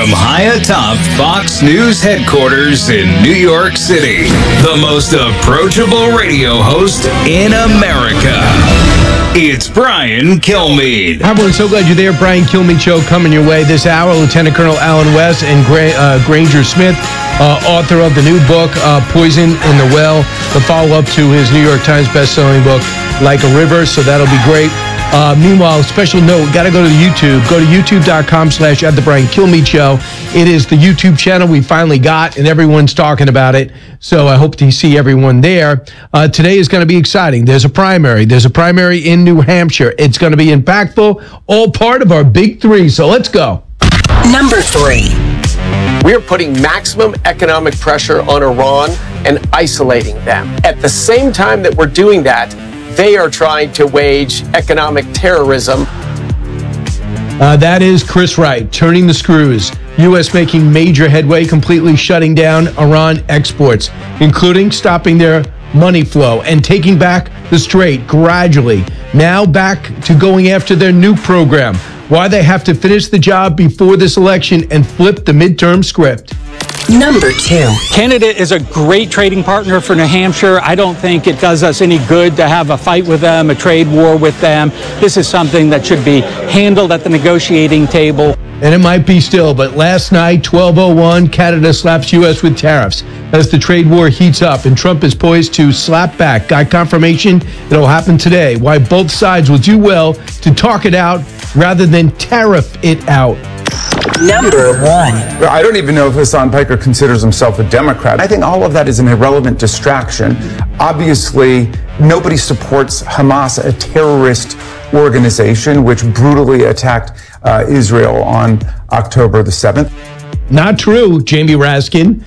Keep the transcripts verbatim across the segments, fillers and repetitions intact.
From high atop Fox News headquarters in New York City, the most approachable radio host in America. It's Brian Kilmeade. Hi, everyone. So glad you're there. Brian Kilmeade Show coming your way this hour. Lieutenant Colonel Alan West and Gra- uh, Granger Smith, uh, author of the new book, uh, Poison in the Well, the follow-up to his New York Times best-selling book, Like a River. So that'll be great. Uh, meanwhile, special note, got to go to YouTube. Go to youtube.com slash at the Brian Kilmeade Show. It is the YouTube channel we finally got, and everyone's talking about it. So I hope to see everyone there. Uh, today is going to be exciting. There's a primary. There's a primary in New Hampshire. It's going to be impactful, all part of our big three. So let's go. Number three. We are putting maximum economic pressure on Iran and isolating them. At the same time that we're doing that, they are trying to wage economic terrorism. Uh, that is Chris Wright, turning the screws. U S making major headway, completely shutting down Iran exports, including stopping their money flow and taking back the Strait gradually. Now back to going after their new program. Why they have to finish the job before this election and flip the midterm script. Number two. Canada is a great trading partner for New Hampshire. I don't think it does us any good to have a fight with them, a trade war with them. This is something that should be handled at the negotiating table. And it might be still, but last night, twelve oh one, Canada slaps U S with tariffs as the trade war heats up, and Trump is poised to slap back. Got confirmation it'll happen today. Why both sides will do well to talk it out rather than tariff it out. Number one. I don't even know if Hassan Piker considers himself a Democrat. I think all of that is an irrelevant distraction. Obviously, nobody supports Hamas, a terrorist organization which brutally attacked uh, Israel on October the seventh. Not true, Jamie Raskin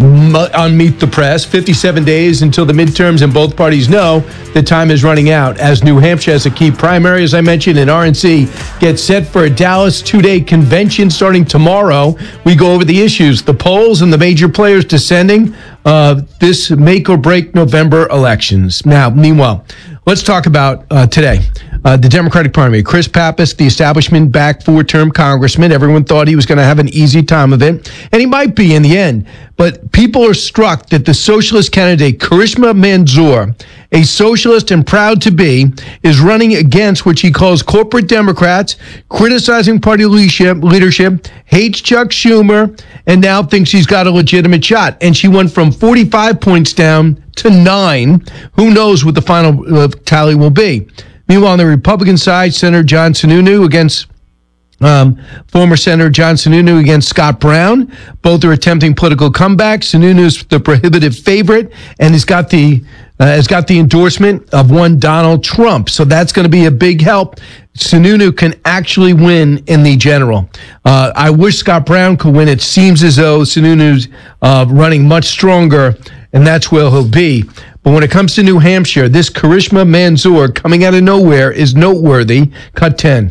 on Meet the Press. fifty-seven days until the midterms, and both parties know the time is running out. As New Hampshire has a key primary, as I mentioned, and R N C gets set for a Dallas two-day convention starting tomorrow. We go over the issues, the polls, and the major players descending uh, this make-or-break November elections. Now, meanwhile, let's talk about uh, today. Uh, the Democratic primary. Chris Pappas, the establishment-backed four-term congressman. Everyone thought he was going to have an easy time of it, and he might be in the end. But people are struck that the socialist candidate, Karishma Manzoor, a socialist and proud to be, is running against what she calls corporate Democrats, criticizing party leadership, leadership, hates Chuck Schumer, and now thinks she's got a legitimate shot. And she went from forty-five points down to nine. Who knows what the final uh, tally will be? Meanwhile, on the Republican side, Senator John Sununu against um, former Senator John Sununu against Scott Brown. Both are attempting political comebacks. Sununu's the prohibitive favorite and has got the uh, has got the endorsement of one Donald Trump. So that's going to be a big help. Sununu can actually win in the general. Uh, I wish Scott Brown could win. It seems as though Sununu's uh, running much stronger, and that's where he'll be. But when it comes to New Hampshire, this Karishma Manzoor coming out of nowhere is noteworthy. Cut ten.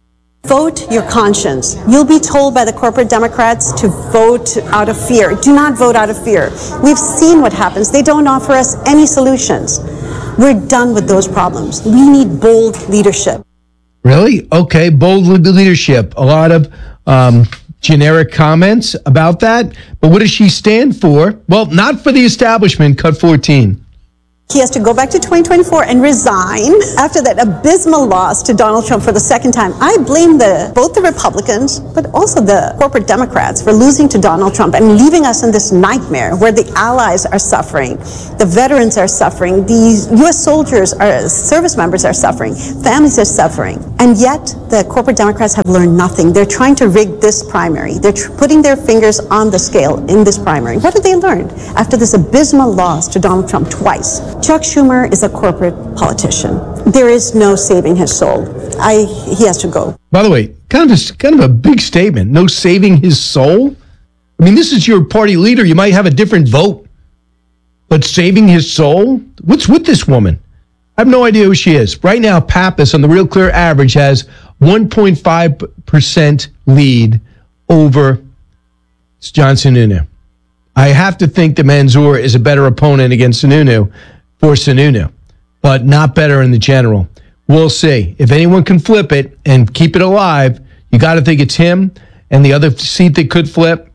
Vote your conscience. You'll be told by the corporate Democrats to vote out of fear. Do not vote out of fear. We've seen what happens. They don't offer us any solutions. We're done with those problems. We need bold leadership. Really? Okay, bold leadership. A lot of um, generic comments about that. But what does she stand for? Well, not for the establishment. Cut fourteen. He has to go back to twenty twenty-four and resign after that abysmal loss to Donald Trump for the second time. I blame the both the Republicans, but also the corporate Democrats for losing to Donald Trump and leaving us in this nightmare where the allies are suffering, the veterans are suffering, the U S soldiers, are, service members are suffering, families are suffering. And yet the corporate Democrats have learned nothing. They're trying to rig this primary. They're tr- putting their fingers on the scale in this primary. What did they learn after this abysmal loss to Donald Trump twice? Chuck Schumer is a corporate politician. There is no saving his soul. I he has to go. By the way, kind of a, kind of a big statement. No saving his soul? I mean, this is your party leader. You might have a different vote. But saving his soul? What's with this woman? I have no idea who she is. Right now, Pappas on the Real Clear average has one point five percent lead over John Sununu. I have to think that Manzoor is a better opponent against Sununu for Sununu, but not better in the general. We'll see. If anyone can flip it and keep it alive, you got to think it's him. and the other seat that could flip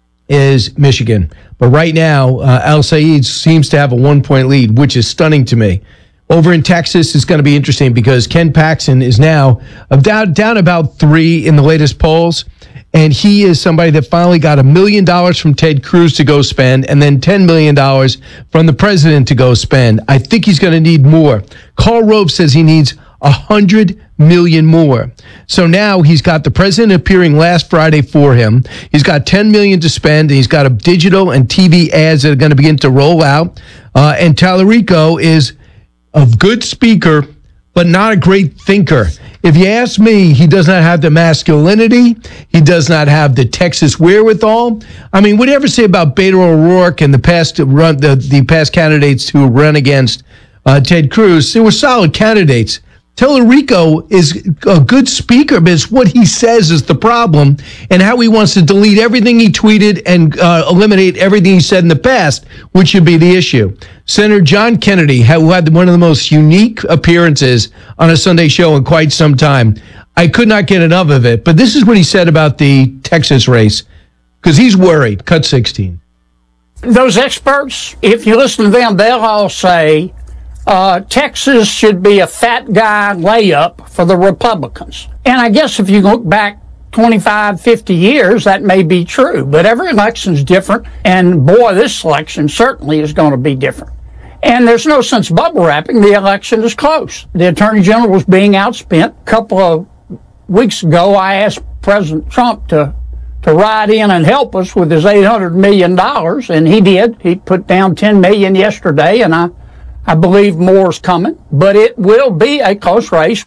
is Michigan. But right now, uh, Al Saeed seems to have a one-point lead, which is stunning to me. Over in Texas, it's going to be interesting because Ken Paxton is now down, down about three in the latest polls. And he is somebody that finally got a million dollars from Ted Cruz to go spend and then ten million dollars from the president to go spend. I think he's going to need more. Karl Rove says he needs one hundred million more. So now he's got the president appearing last Friday for him. He's got ten million to spend. And he's got a digital and T V ads that are going to begin to roll out. Uh, and Tallarico is a good speaker, but not a great thinker. If you ask me, he does not have the masculinity. He does not have the Texas wherewithal. I mean, what do you ever say about Beto O'Rourke and the past run, the, the past candidates who run against uh, Ted Cruz? They were solid candidates. Tallarico is a good speaker, but it's what he says is the problem, and how he wants to delete everything he tweeted and uh, eliminate everything he said in the past, which should be the issue. Senator John Kennedy, who had one of the most unique appearances on a Sunday show in quite some time, I could not get enough of it. But this is what he said about the Texas race, because he's worried. Cut sixteen. Those experts, if you listen to them, they'll all say, Uh, Texas should be a fat guy layup for the Republicans. And I guess if you look back twenty-five, fifty years, that may be true. But every election's different. And boy, this election certainly is going to be different. And there's no sense bubble wrapping. The election is close. The Attorney General was being outspent. A couple of weeks ago, I asked President Trump to to ride in and help us with his eight hundred million dollars. And he did. He put down ten million dollars yesterday. And I I believe more's coming, but it will be a close race.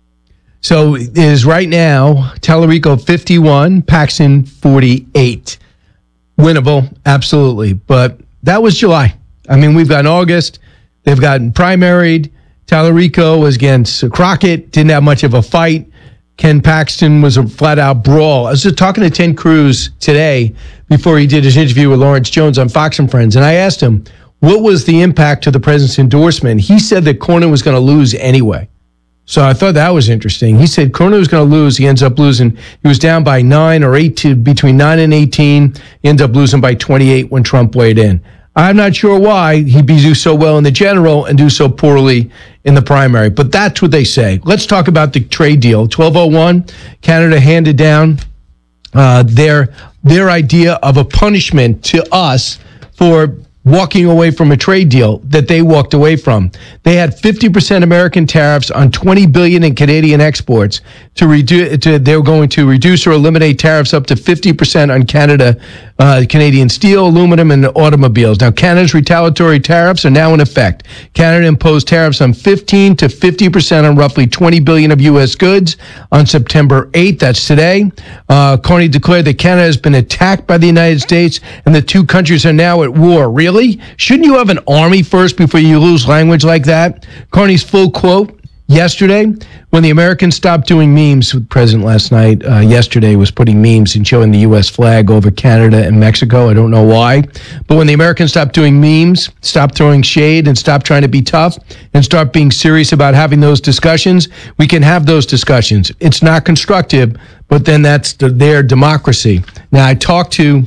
So it is right now, Tallarico fifty-one, Paxton forty-eight. Winnable, absolutely. But that was July. I mean, we've got August. They've gotten primaried. Tallarico was against Crockett, didn't have much of a fight. Ken Paxton was a flat-out brawl. I was just talking to Ted Cruz today before he did his interview with Lawrence Jones on Fox and Friends, and I asked him, what was the impact to the president's endorsement? He said that Cornyn was going to lose anyway. So I thought that was interesting. He said Cornyn was going to lose. He ends up losing. He was down by nine or eight to between nine and eighteen. He ends up losing by twenty-eight when Trump weighed in. I'm not sure why he'd do so well in the general and do so poorly in the primary, but that's what they say. Let's talk about the trade deal. twelve oh one, Canada handed down uh, their their idea of a punishment to us for walking away from a trade deal that they walked away from. They had fifty percent American tariffs on twenty billion dollars in Canadian exports. To reduce, to, they were going to reduce or eliminate tariffs up to fifty percent on Canada, uh, Canadian steel, aluminum, and automobiles. Now, Canada's retaliatory tariffs are now in effect. Canada imposed tariffs on fifteen to fifty percent on roughly twenty billion dollars of U S goods on September eighth. That's today. Uh, Carney declared that Canada has been attacked by the United States, and the two countries are now at war. Really? Shouldn't you have an army first before you lose language like that? Carney's full quote yesterday, when the Americans stopped doing memes, the president last night, uh, yesterday, was putting memes and showing the U S flag over Canada and Mexico. I don't know why. But when the Americans stopped doing memes, stopped throwing shade, and stopped trying to be tough, and start being serious about having those discussions, we can have those discussions. It's not constructive, but then that's the, their democracy. Now, I talked to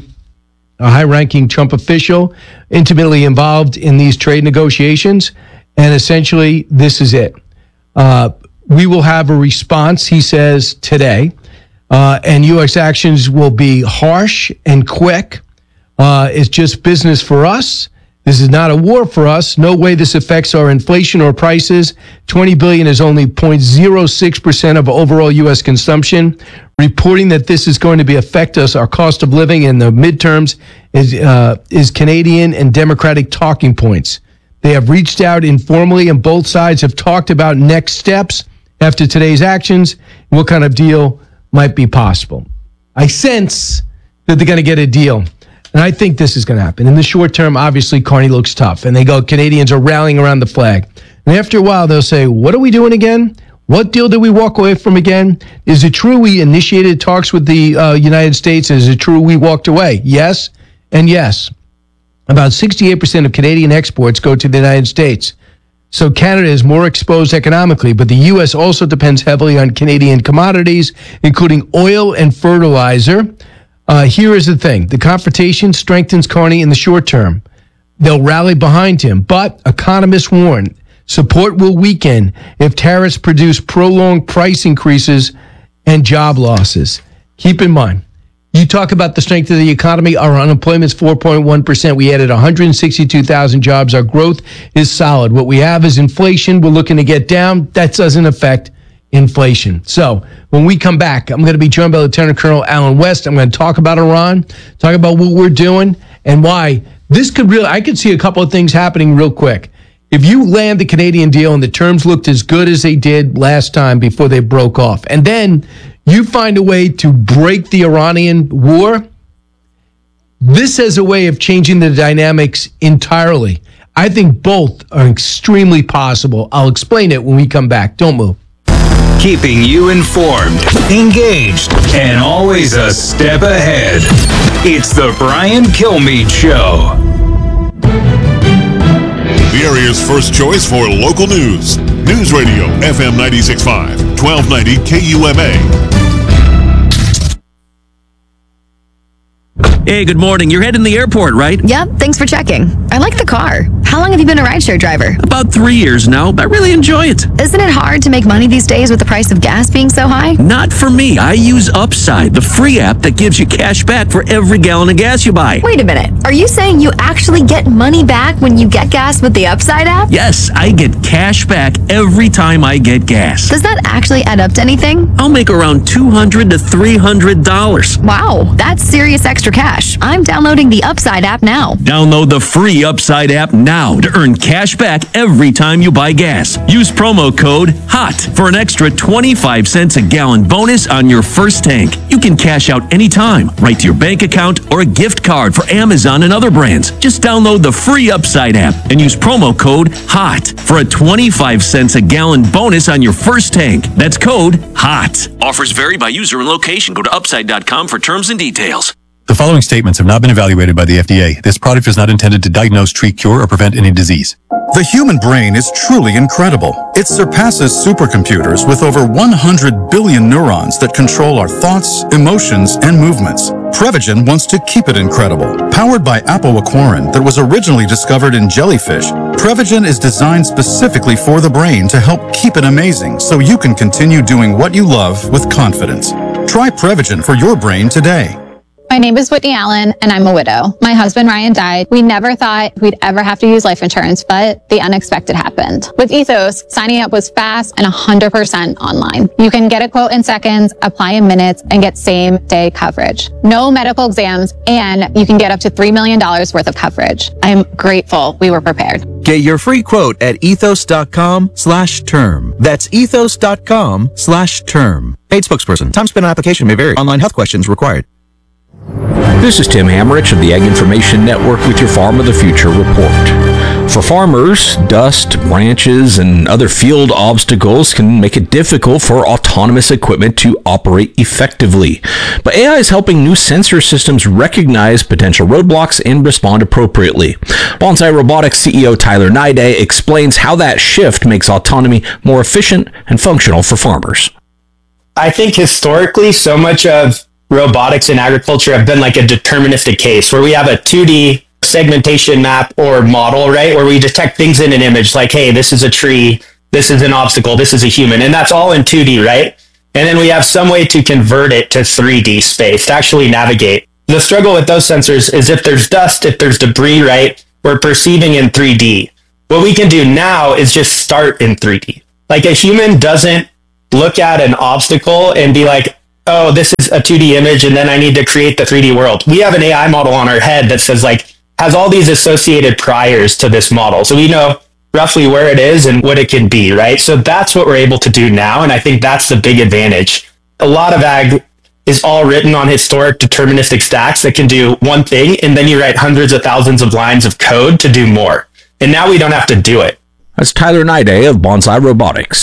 a high-ranking Trump official intimately involved in these trade negotiations, and essentially this is it. Uh, we will have a response, he says, today, uh, and U S actions will be harsh and quick. Uh, it's just business for us. This is not a war for us. No way this affects our inflation or prices. twenty billion dollars is only zero point zero six percent of overall U S consumption. Reporting that this is going to be affect us, our cost of living in the midterms, is uh, is Canadian and Democratic talking points. They have reached out informally, and both sides have talked about next steps after today's actions, what kind of deal might be possible. I sense that they're going to get a deal. And I think this is going to happen. In the short term, obviously, Carney looks tough. And they go, Canadians are rallying around the flag. And after a while, they'll say, what are we doing again? What deal did we walk away from again? Is it true we initiated talks with the uh, United States? Is it true we walked away? Yes and yes. About sixty-eight percent of Canadian exports go to the United States. So Canada is more exposed economically, but the U S also depends heavily on Canadian commodities, including oil and fertilizer. Uh, here is the thing. The confrontation strengthens Carney in the short term. They'll rally behind him, but economists warn support will weaken if tariffs produce prolonged price increases and job losses. Keep in mind, you talk about the strength of the economy. Our unemployment is four point one percent. We added one hundred sixty-two thousand jobs. Our growth is solid. What we have is inflation. We're looking to get down. That doesn't affect inflation. So when we come back, I'm going to be joined by Lieutenant Colonel Alan West. I'm going to talk about Iran, talk about what we're doing and why this could really, I could see a couple of things happening real quick. If you land the Canadian deal and the terms looked as good as they did last time before they broke off, and then you find a way to break the Iranian war, this has a way of changing the dynamics entirely. I think both are extremely possible. I'll explain it when we come back. Don't move. Keeping you informed, engaged, and always a step ahead. It's the Brian Kilmeade Show. The area's first choice for local news. News Radio F M ninety-six point five, twelve ninety K U M A. Hey, good morning. You're heading to the airport, right? Yep, thanks for checking. I like the car. How long have you been a rideshare driver? About three years now. I really enjoy it. Isn't it hard to make money these days with the price of gas being so high? Not for me. I use Upside, the free app that gives you cash back for every gallon of gas you buy. Wait a minute. Are you saying you actually get money back when you get gas with the Upside app? Yes, I get cash back every time I get gas. Does that actually add up to anything? I'll make around two hundred to three hundred dollars. Wow, that's serious extra cash. I'm downloading the Upside app now. Download the free Upside app now to earn cash back every time you buy gas. Use promo code HOT for an extra twenty-five cents a gallon bonus on your first tank. You can cash out anytime, right to your bank account or a gift card for Amazon and other brands. Just download the free Upside app and use promo code HOT for a twenty-five cents a gallon bonus on your first tank. That's code HOT. Offers vary by user and location. Go to upside dot com for terms and details. The following statements have not been evaluated by the F D A. This product is not intended to diagnose, treat, cure, or prevent any disease. The human brain is truly incredible. It surpasses supercomputers with over one hundred billion neurons that control our thoughts, emotions, and movements. Prevagen wants to keep it incredible. Powered by apoaquarin that was originally discovered in jellyfish, Prevagen is designed specifically for the brain to help keep it amazing so you can continue doing what you love with confidence. Try Prevagen for your brain today. My name is Whitney Allen, and I'm a widow. My husband, Ryan, died. We never thought we'd ever have to use life insurance, but the unexpected happened. With Ethos, signing up was fast and one hundred percent online. You can get a quote in seconds, apply in minutes, and get same-day coverage. No medical exams, and you can get up to three million dollars worth of coverage. I'm grateful we were prepared. Get your free quote at ethos.com slash term. That's ethos.com slash term. Paid spokesperson. Time spent on application may vary. Online health questions required. This is Tim Hammerich of the Ag Information Network with your Farm of the Future report. For farmers, dust, branches, and other field obstacles can make it difficult for autonomous equipment to operate effectively. But A I is helping new sensor systems recognize potential roadblocks and respond appropriately. Bonsai Robotics C E O Tyler Nide explains how that shift makes autonomy more efficient and functional for farmers. I think historically, so much of robotics in agriculture have been like a deterministic case where we have a two D segmentation map or model, right? Where we detect things in an image like, hey, this is a tree, this is an obstacle, this is a human. And that's all in two D, right? And then we have some way to convert it to three D space to actually navigate. The struggle with those sensors is if there's dust, if there's debris, right? We're perceiving in three D. What we can do now is just start in three D. Like a human doesn't look at an obstacle and be like, oh, this is a two D image and then I need to create the three D world. We have an A I model on our head that says like, has all these associated priors to this model. So we know roughly where it is and what it can be, right? So that's what we're able to do now. And I think that's the big advantage. A lot of ag is all written on historic deterministic stacks that can do one thing. And then you write hundreds of thousands of lines of code to do more. And now we don't have to do it. That's Tyler Nide of Bonsai Robotics.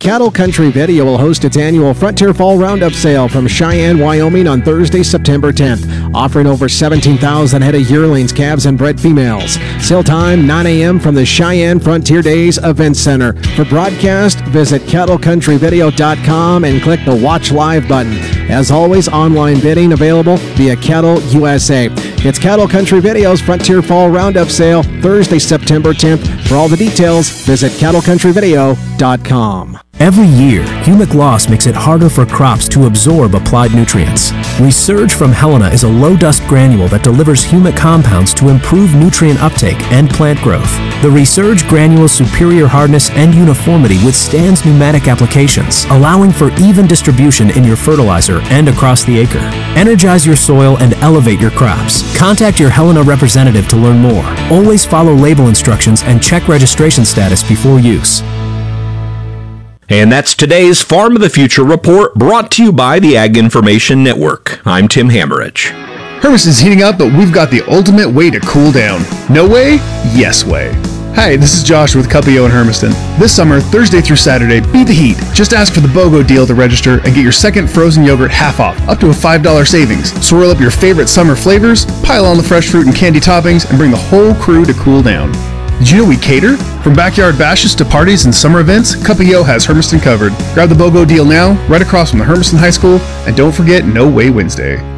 Cattle Country Video will host its annual Frontier Fall Roundup sale from Cheyenne, Wyoming on Thursday, September tenth, offering over seventeen thousand head of yearlings, calves, and bred females. Sale time nine a.m. from the Cheyenne Frontier Days Event Center. For broadcast, visit cattle country video dot com and click the Watch Live button. As always, online bidding available via Cattle U S A. It's Cattle Country Video's Frontier Fall Roundup sale, Thursday, September tenth. For all the details, visit cattle country video dot com. Every year, humic loss makes it harder for crops to absorb applied nutrients. Resurge from Helena is a low-dust granule that delivers humic compounds to improve nutrient uptake and plant growth. The Resurge granule's superior hardness and uniformity withstands pneumatic applications, allowing for even distribution in your fertilizer and across the acre. Energize your soil and elevate your crops. Contact your Helena representative to learn more. Always follow label instructions and check registration status before use. And that's today's Farm of the Future report, brought to you by the Ag Information Network. I'm Tim Hammerich. Hermiston's heating up, but we've got the ultimate way to cool down. No way? Yes way. Hi, this is Josh with Cuppio in Hermiston. This summer, Thursday through Saturday, beat the heat. Just ask for the BOGO deal to register and get your second frozen yogurt half off, up to a five dollars savings. Swirl up your favorite summer flavors, pile on the fresh fruit and candy toppings, and bring the whole crew to cool down. Did you know we cater? From backyard bashes to parties and summer events, Cuppio has Hermiston covered. Grab the BOGO deal now, right across from the Hermiston High School, and don't forget No Way Wednesday.